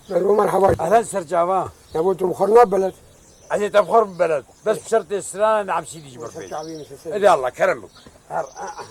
الو مرحبا. اهلا سرجاوان. يا ابو انتم مخرنا ببلد. عايز تبخر بالبلد بس بشرط السنان عم سيدي جبر شرط فيه. عظيم. ادي الله كرمك.